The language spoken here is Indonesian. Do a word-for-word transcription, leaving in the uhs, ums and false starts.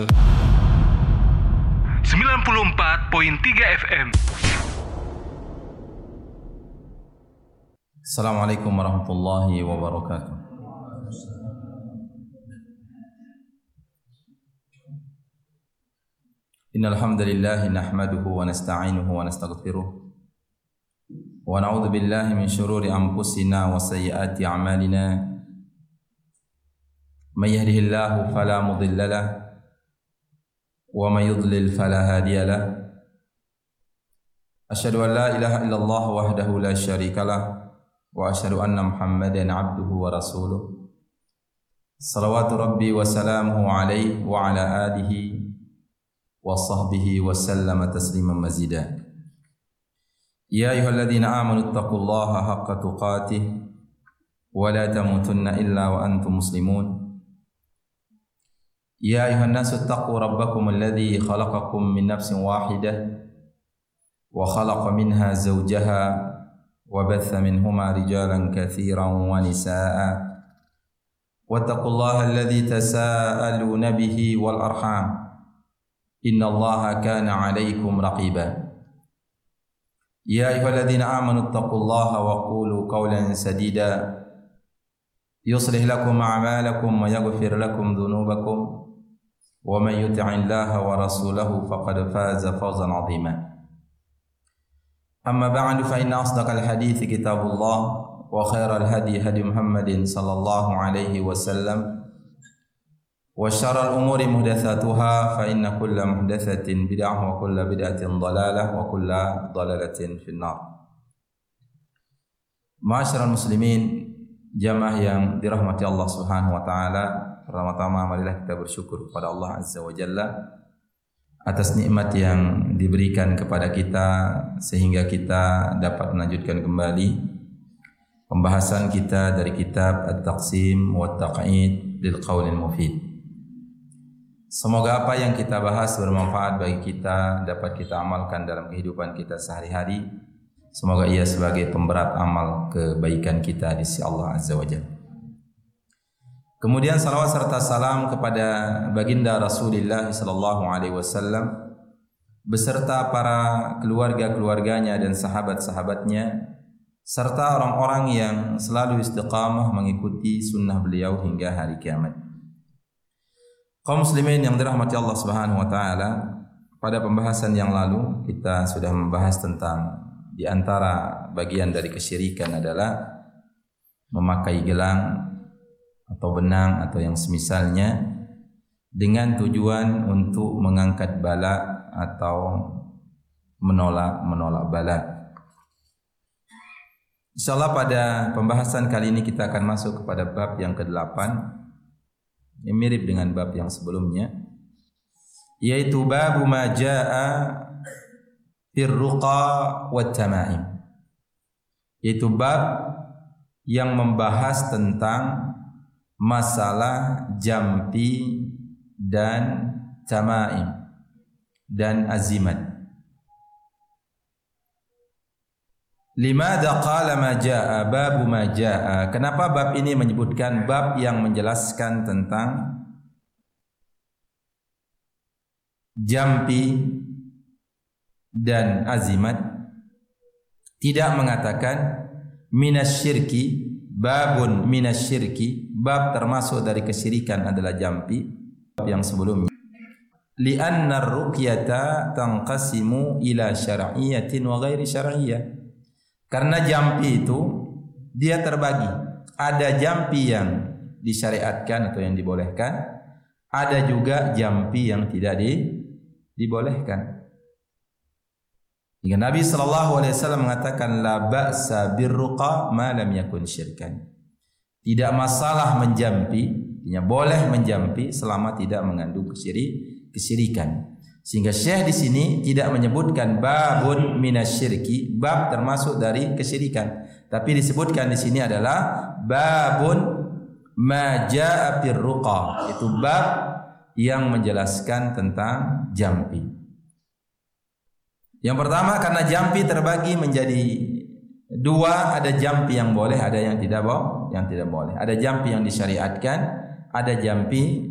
sembilan puluh empat koma tiga F M. Assalamualaikum warahmatullahi wabarakatuh. Innal hamdalillah nahmaduhu wa nasta'inuhu wa nastaghfiruh wa na'udzu billahi min shururi anfusina wa sayyiati a'malina. May yahdihillahu fala mudilla lahu wa may yudlil fala hadiya lahu. Asyhadu an la ilaha illallah wahdahu la syarika lahu wa asyhadu anna Muhammadan 'abduhu wa rasuluh. Shalawatu rabbi wa salamuhu alaihi wa ala alihi wa sahbihi wa sallama tasliman mazida. Ya ayyuhalladzina amanu taqullaha haqqa tuqatih wa la tamutunna illa wa antum muslimun. Ya ayyuhan nasu taqu rabbakum alladzi khalaqakum min nafsin wahidah wa khalaqa minha zawjaha wa batha minhuma rijalan katsiran wa nisaa'a. Wattaqullaha alladzi tasaaluna bihi wal arham. Innallaha kana 'alaikum raqiba. Ya ayyuhalladzina amanu taqullaha wa qulu qawlan sadida yuslih lakum a'malakum wa yaghfir lakum dhunubakum wa man yuti'illaha wa rasulahu faqad faza fawzan 'azima. Amma ba'du fa inna asdaqal hadithi kitabullah wa khairal hadi hadi Muhammadin sallallahu alaihi wasallam wa syarrul umuri muhdatsatuha fa inna kulla muhdatsatin bid'ah wa kulla bid'atin dhalalah wa kulla dhalalatin finnar. Ma'asyiral muslimin, jamaah yang dirahmati Allah Subhanahu wa taala, pertama-tama marilah kita bersyukur kepada Allah Azza wa Jalla atas nikmat yang diberikan kepada kita sehingga kita dapat melanjutkan kembali pembahasan kita dari kitab At-Taqsim wa At-Taq'id lil Qaulil Mufid. Semoga apa yang kita bahas bermanfaat bagi kita, dapat kita amalkan dalam kehidupan kita sehari-hari. Semoga ia sebagai pemberat amal kebaikan kita di sisi Allah Azza wa Jalla. Kemudian salawat serta salam kepada baginda Rasulullah sallallahu alaihi wasallam beserta para keluarga-keluarganya dan sahabat-sahabatnya serta orang-orang yang selalu istiqamah mengikuti sunnah beliau hingga hari kiamat. Kaum muslimin yang dirahmati Allah Subhanahu wa taala, pada pembahasan yang lalu kita sudah membahas tentang di antara bagian dari kesyirikan adalah memakai gelang atau benang atau yang semisalnya dengan tujuan untuk mengangkat bala atau menolak menolak bala. Insyaallah pada pembahasan kali ini kita akan masuk kepada bab yang kedelapan yang mirip dengan bab yang sebelumnya, yaitu bab ma jaa fir ruqa wat tamaim, yaitu bab yang membahas tentang masalah jampi dan tamaim dan azimat. Limadha qala ma jaa, babu ma jaa. Kenapa bab ini menyebutkan bab yang menjelaskan tentang jampi dan azimat, tidak mengatakan minasyirki, babun minasyirki, bab termasuk dari kesyirikan adalah jampi. Bab yang sebelumnya, li'anna ar-ruqyata tanqasimu ila syar'iyyatin wa ghairi syar'iyyah. Karena jampi itu dia terbagi. Ada jampi yang disyariatkan atau yang dibolehkan, ada juga jampi yang tidak di, dibolehkan. Hingga Nabi sallallahu alaihi wasallam mengatakan la ba'sa birruqa ma lam yakun syirkan. Tidak masalah menjampi, artinya boleh menjampi selama tidak mengandung kesyiri, kesyirikan. Sehingga Syekh di sini tidak menyebutkan babun minasyirki, bab termasuk dari kesyirikan, tapi disebutkan di sini adalah babun ma jaa fir ruqa, itu bab yang menjelaskan tentang jampi. Yang pertama, karena jampi terbagi menjadi dua, ada jampi yang boleh, ada yang tidak boleh, yang tidak boleh. Ada jampi yang disyariatkan, ada jampi